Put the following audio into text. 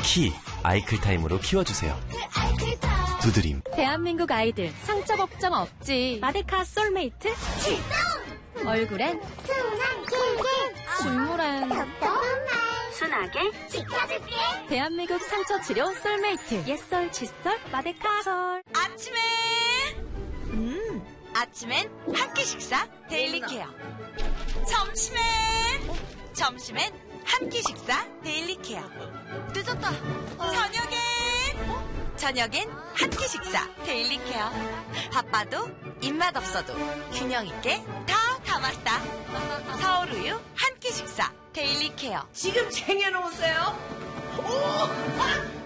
키 아이클타임으로 키워주세요. 두드림. 대한민국 아이들 상처 걱정 없지. 마데카 솔메이트 출동! 얼굴엔 순한 긴 중물엔 순하게 지켜줄게. 대한민국 상처 치료 솔메이트. 옛설 칫솔 마데카솔. 아침엔 한 끼 식사 데일리 케어. 점심엔 한 끼 식사 데일리 케어. 늦었다. 저녁엔 한 끼 식사 데일리 케어. 바빠도 입맛 없어도 균형 있게 다 담았다. 서울우유 한 끼 식사 데일리 케어. 지금 쟁여놓으세요. 오!